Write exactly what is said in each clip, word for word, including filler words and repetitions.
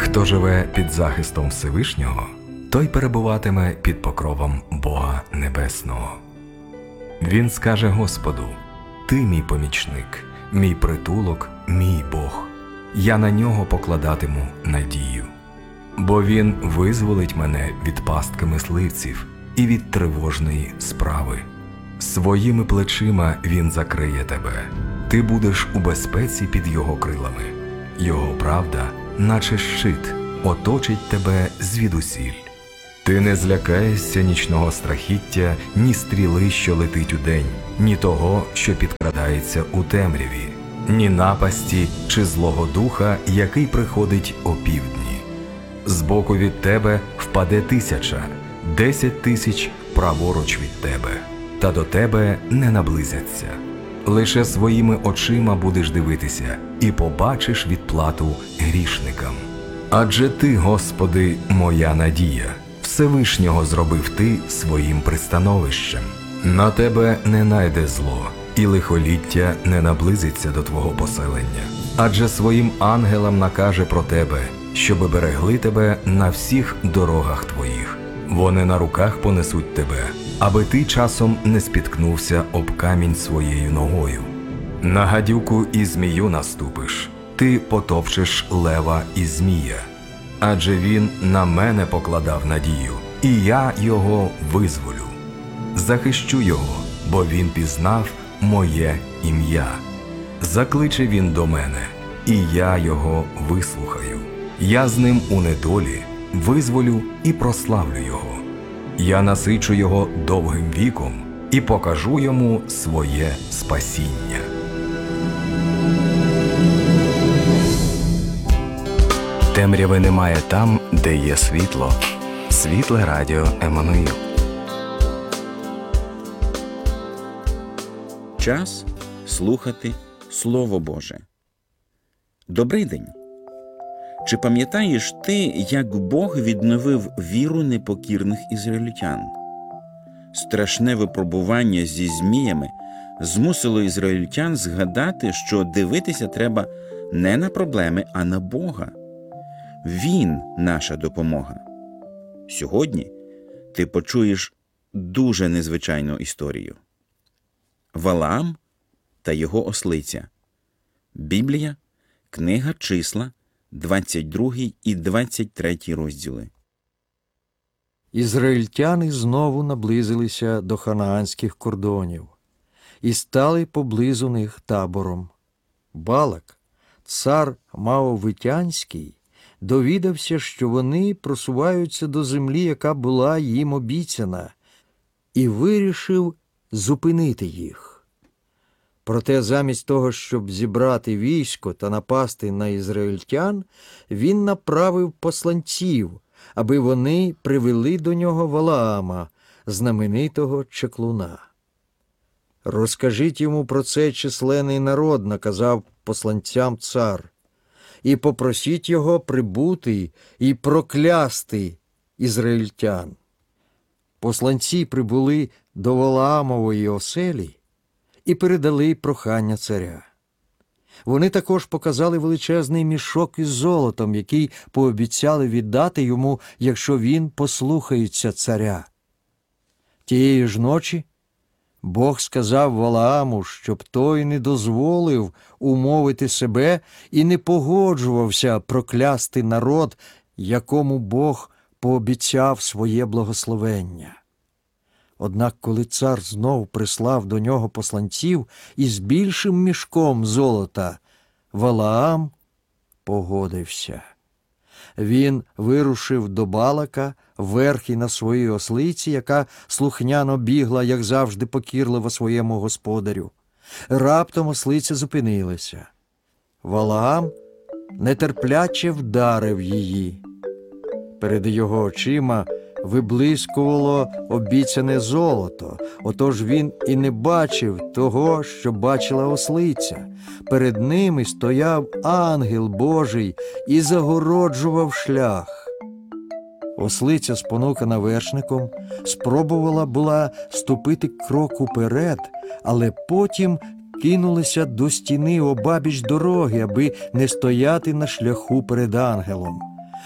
Хто живе під захистом Всевишнього, той перебуватиме під покровом Бога Небесного. Він скаже Господу: «Ти мій помічник, мій притулок, мій Бог. Я на нього покладатиму надію. Бо він визволить мене від пастки мисливців і від тривожної справи. Своїми плечима він закриє тебе. Ти будеш у безпеці під його крилами. Його правда, наче щит, оточить тебе звідусіль. Ти не злякаєшся нічного страхіття, ні стріли, що летить удень, ні того, що підкрадається у темряві, ні напасті чи злого духа, який приходить опівдні. Збоку від тебе впаде тисяча, десять тисяч праворуч від тебе, та до тебе не наблизяться. Лише своїми очима будеш дивитися і побачиш відплату грішникам. Адже ти, Господи, моя надія, Всевишнього зробив ти своїм пристановищем. На тебе не найде зло, і лихоліття не наблизиться до твого поселення. Адже своїм ангелам накаже про тебе, щоби берегли тебе на всіх дорогах твоїх. Вони на руках понесуть тебе, аби ти часом не спіткнувся об камінь своєю ногою. На гадюку і змію наступиш, ти потопчеш лева і змія. Адже він на мене покладав надію, і я його визволю. Захищу його, бо він пізнав моє ім'я. Закличе він до мене, і я його вислухаю. Я з ним у недолі визволю і прославлю його. Я насичу його довгим віком і покажу йому своє спасіння. Темряви немає там, де є світло. Світле радіо Еммануїл. Час слухати Слово Боже. Добрий день! Чи пам'ятаєш ти, як Бог відновив віру непокірних ізраїльтян? Страшне випробування зі зміями змусило ізраїльтян згадати, що дивитися треба не на проблеми, а на Бога. Він – наша допомога. Сьогодні ти почуєш дуже незвичайну історію. Валаам та його ослиця. Біблія, книга Числа, двадцять другий і двадцять третій розділи. Ізраїльтяни знову наблизилися до ханаанських кордонів і стали поблизу них табором. Балак, цар Моавитянський, довідався, що вони просуваються до землі, яка була їм обіцяна, і вирішив зупинити їх. Проте замість того, щоб зібрати військо та напасти на ізраїльтян, він направив посланців, аби вони привели до нього Валаама, знаменитого чаклуна. «Розкажіть йому про цей численний народ», – наказав посланцям цар, «і попросіть його прибути і проклясти ізраїльтян». Посланці прибули до Валаамової оселі і передали прохання царя. Вони також показали величезний мішок із золотом, який пообіцяли віддати йому, якщо він послухається царя. Тієї ж ночі Бог сказав Валааму, щоб той не дозволив умовити себе і не погоджувався проклясти народ, якому Бог пообіцяв своє благословення. Однак, коли цар знов прислав до нього посланців із більшим мішком золота, Валаам погодився. Він вирушив до Балака верхи на своїй ослиці, яка слухняно бігла, як завжди, покірливо своєму господарю. Раптом ослиця зупинилася. Валаам нетерпляче вдарив її. Перед його очима виблискувало обіцяне золото, отож він і не бачив того, що бачила ослиця. Перед ними стояв ангел Божий і загороджував шлях. Ослиця, спонукана вершником, спробувала була ступити крок уперед, але потім кинулася до стіни обабіч дороги, аби не стояти на шляху перед ангелом.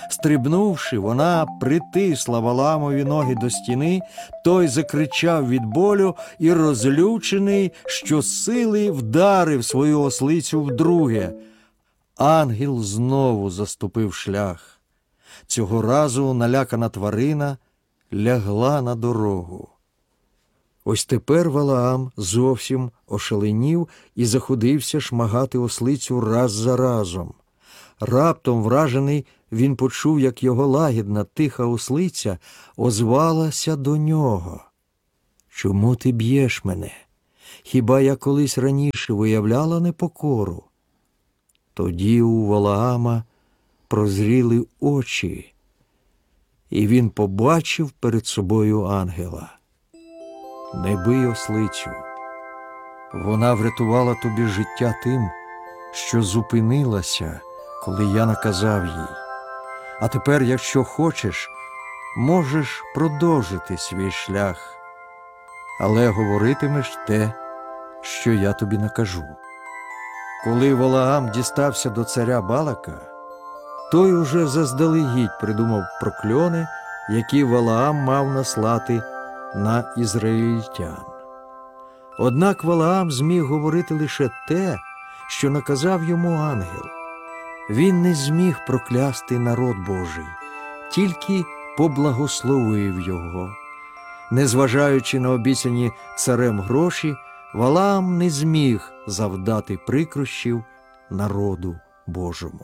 Стрибнувши, вона притисла Валаамові ноги до стіни, той закричав від болю і, розлючений, щосили вдарив свою ослицю вдруге. Ангел знову заступив шлях. Цього разу налякана тварина лягла на дорогу. Ось тепер Валаам зовсім ошаленів і заходився шмагати ослицю раз за разом. Раптом, вражений, він почув, як його лагідна, тиха ослиця озвалася до нього. «Чому ти б'єш мене? Хіба я колись раніше виявляла непокору?» Тоді у Валаама прозріли очі, і він побачив перед собою ангела. «Не бий ослицю. Вона врятувала тобі життя тим, що зупинилася, коли я наказав їй. А тепер, якщо хочеш, можеш продовжити свій шлях, але говоритимеш те, що я тобі накажу». Коли Валаам дістався до царя Балака, той уже заздалегідь придумав прокльони, які Валаам мав наслати на ізраїльтян. Однак Валаам зміг говорити лише те, що наказав йому ангел. Він не зміг проклясти народ Божий, тільки поблагословив його. Незважаючи на обіцяні царем гроші, Валаам не зміг завдати прикрощів народу Божому.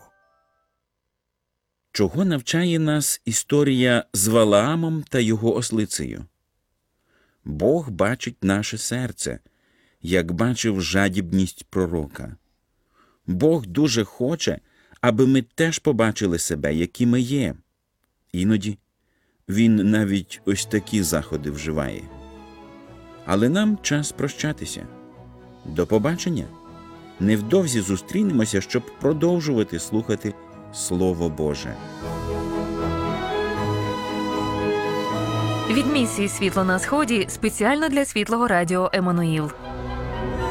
Чого навчає нас історія з Валаамом та його ослицею? Бог бачить наше серце, як бачив жадібність пророка. Бог дуже хоче, аби ми теж побачили себе, які ми є. Іноді Він навіть ось такі заходи вживає. Але нам час прощатися. До побачення. Невдовзі зустрінемося, щоб продовжувати слухати Слово Боже. Від місії «Світло на сході» спеціально для Світлого радіо «Еммануїл».